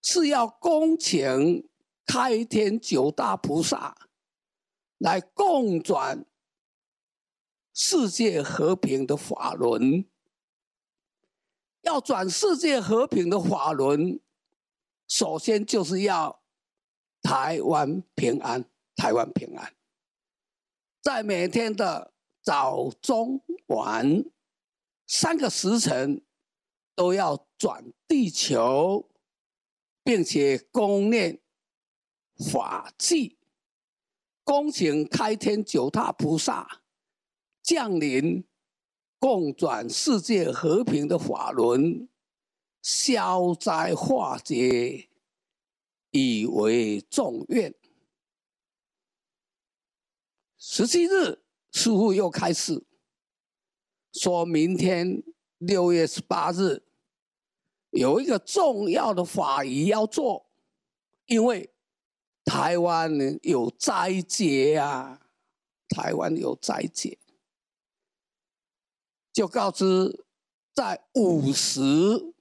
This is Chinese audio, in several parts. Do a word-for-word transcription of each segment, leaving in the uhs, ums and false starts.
是要恭请开天九大菩萨来共转世界和平的法轮。要转世界和平的法轮，首先就是要台湾平安，台湾平安。在每天的早、中、晚三个时辰，都要转地球，并且恭念法纪，恭请开天九大菩萨降临，共转世界和平的法轮，消灾化解，以为众愿。十七日，师父又开示，说明天六月十八日有一个重要的法仪要做，因为台湾有斋节啊，台湾有斋节。就告知在午时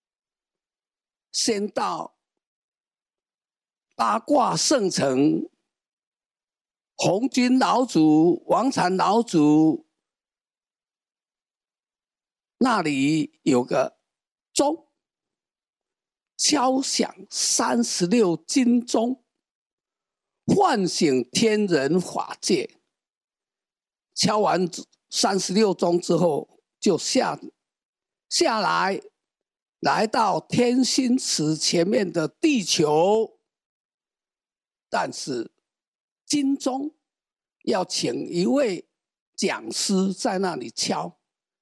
先到八卦圣城红军老祖、王禅老祖那里有个钟，敲响三十六金钟，唤醒天人法界。敲完三十六钟之后，就下下来，来到天心池前面的地球。但是金钟要请一位讲师在那里敲，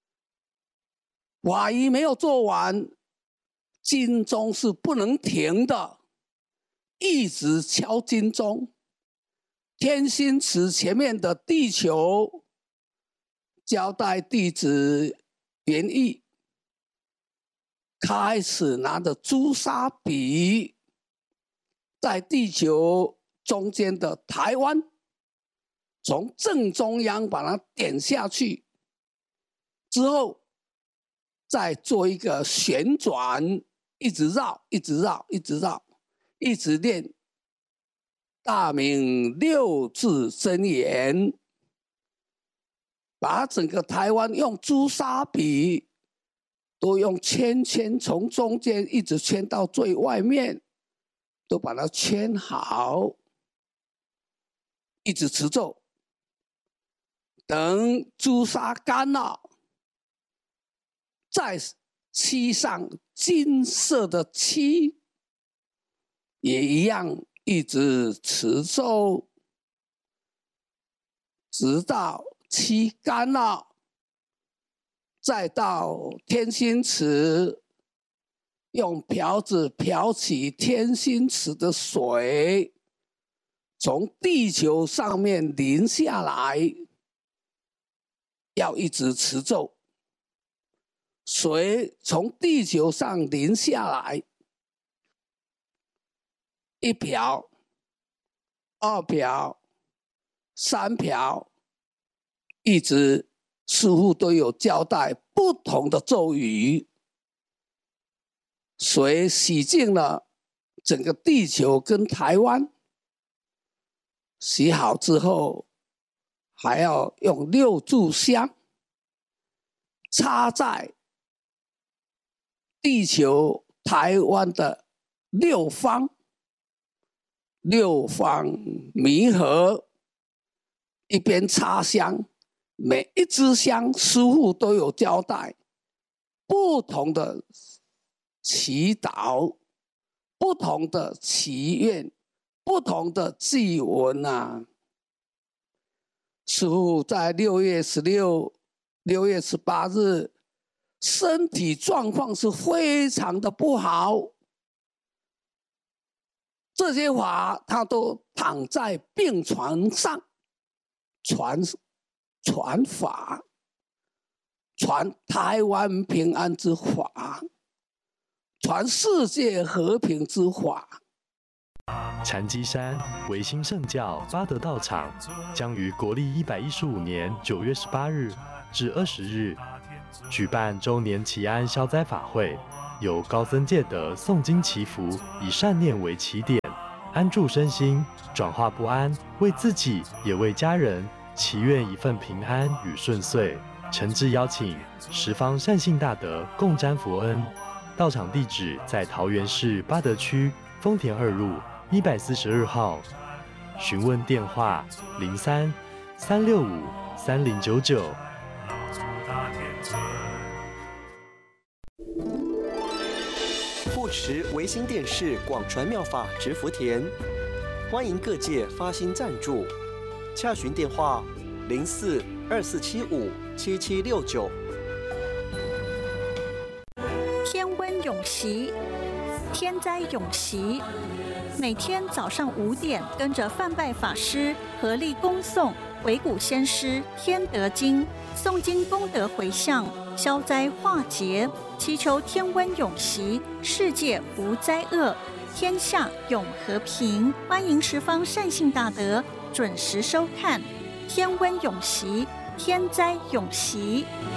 法仪没有做完，金钟是不能停的，一直敲金钟。天心池前面的地球交代弟子圆义，开始拿着朱砂笔，在地球中间的台湾，从正中央把它点下去，之后再做一个旋转，一直绕，一直绕，一直绕，一直念大明六字真言。把整个台湾用朱砂笔都用圈圈，从中间一直圈到最外面，都把它圈好，一直持咒。等朱砂干了，再漆上金色的漆，也一样一直持咒，直到漆干了，再到天心池，用瓢子瓢起天心池的水，从地球上面淋下来，要一直持咒。水从地球上淋下来，一瓢、二瓢、三瓢。一直师父都有交代不同的咒语，水洗净了整个地球跟台湾，洗好之后还要用六炷香插在地球台湾的六方六方弥合，一边插香，每一支香师父都有交代不同的祈祷、不同的祈愿、不同的祭文啊。师父在六月十六、六月十八日身体状况是非常的不好，这些法他都躺在病床上传传法，传台湾平安之法，传世界和平之法。 禅机山维新圣教八德道场将于国历一百一十五年九月十八日至二十日举办周年祈安消灾法会， 由高僧戒德诵经祈福，以善念为起点，安住身心，转化不安，为自己也为家人祈愿一份平安与顺遂。诚挚邀请十方善信大德共沾佛恩。道场地址在桃园市八德区丰田二路一百四十二号，询问电话零三三六五三零九九。 护持维新电视广传妙法植福田，欢迎各界发心赞助，洽询电话零四二四七五七七六九。 天温永习，天灾永习。每天早上五点，跟着范拜法师合力恭诵维古先师天德经，诵经功德回向，消灾化劫，祈求天温永习，世界无灾厄，天下永和平。欢迎十方善信大德准时收看天温永习，天灾永习。